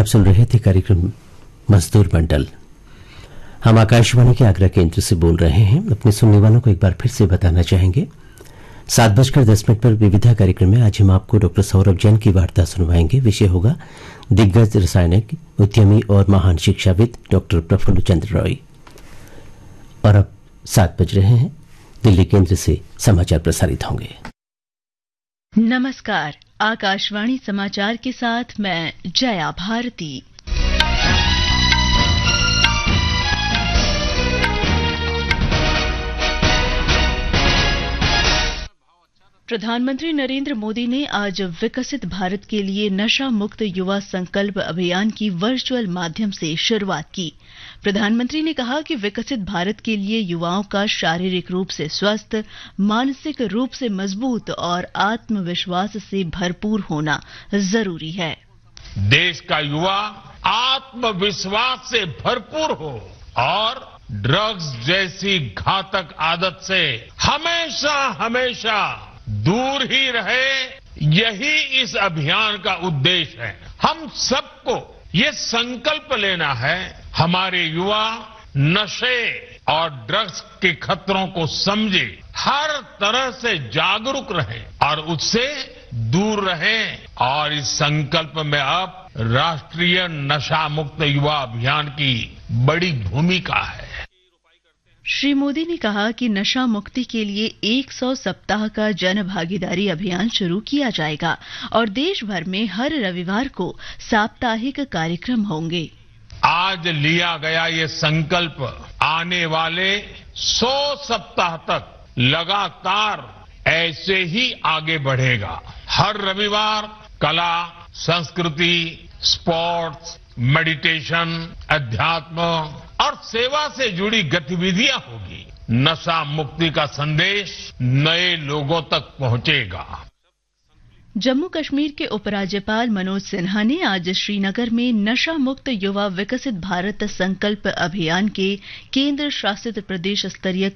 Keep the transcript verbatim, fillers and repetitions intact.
सुन रहे थे कार्यक्रम मजदूर मंडल। हम आकाशवाणी के आगरा केंद्र से बोल रहे हैं। अपने सुनने वालों को एक बार फिर से बताना चाहेंगे, सात बजकर दस मिनट पर विविधा कार्यक्रम में आज हम आपको डॉक्टर सौरभ जैन की वार्ता सुनवाएंगे। विषय होगा दिग्गज रसायनिक उद्यमी और महान शिक्षाविद डॉक्टर प्रफुल्ल चंद्र रॉय। और अब सात बज रहे हैं, दिल्ली केंद्र से समाचार प्रसारित होंगे। नमस्कार, आकाशवाणी समाचार के साथ मैं जया भारती। प्रधानमंत्री नरेंद्र मोदी ने आज विकसित भारत के लिए नशा मुक्त युवा संकल्प अभियान की वर्चुअल माध्यम से शुरुआत की। प्रधानमंत्री ने कहा कि विकसित भारत के लिए युवाओं का शारीरिक रूप से स्वस्थ, मानसिक रूप से मजबूत और आत्मविश्वास से भरपूर होना जरूरी है। देश का युवा आत्मविश्वास से भरपूर हो और ड्रग्स जैसी घातक आदत से हमेशा हमेशा दूर ही रहे, यही इस अभियान का उद्देश्य है। हम सबको ये संकल्प लेना है, हमारे युवा नशे और ड्रग्स के खतरों को समझे, हर तरह से जागरूक रहे और उससे दूर रहे। और इस संकल्प में अब राष्ट्रीय नशा मुक्त युवा अभियान की बड़ी भूमिका है। श्री मोदी ने कहा कि नशा मुक्ति के लिए सौ सप्ताह का जन भागीदारी अभियान शुरू किया जाएगा और देश भर में हर रविवार को साप्ताहिक कार्यक्रम होंगे। आज लिया गया ये संकल्प आने वाले सौ सप्ताह तक लगातार ऐसे ही आगे बढ़ेगा। हर रविवार कला, संस्कृति, स्पोर्ट्स, मेडिटेशन, अध्यात्म और सेवा से जुड़ी गतिविधियां होगी। नशा मुक्ति का संदेश नए लोगों तक पहुंचेगा। जम्मू कश्मीर के उपराज्यपाल मनोज सिन्हा ने आज श्रीनगर में नशा मुक्त युवा विकसित भारत संकल्प अभियान के केंद्र शासित प्रदेश स्तरीय